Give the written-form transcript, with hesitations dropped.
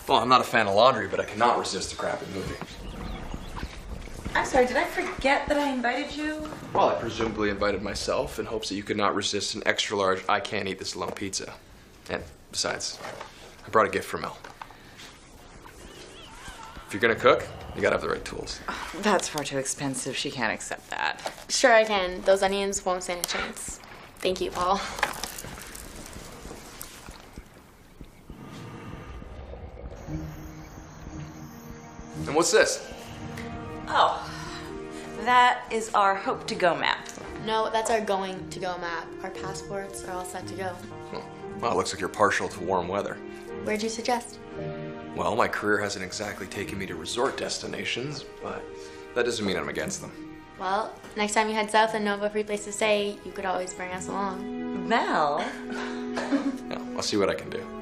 Well, I'm not a fan of laundry, but I cannot resist a crappy movie. I'm sorry, did I forget that I invited you? Well, I presumably invited myself in hopes that you could not resist an extra large I can't eat this alone pizza. And besides, I brought a gift for Mel. If you're gonna cook, you gotta have the right tools. Oh, that's far too expensive. She can't accept that. Sure I can. Those onions won't stand a chance. Thank you, Paul. And what's this? Oh, that is our Hope to Go map. No, that's our going to go map. Our passports are all set to go. Well, it looks like you're partial to warm weather. Where'd you suggest? Well, my career hasn't exactly taken me to resort destinations, but that doesn't mean I'm against them. Well, next time you head south and know of a free place to stay, you could always bring us along. Mel? Yeah, I'll see what I can do.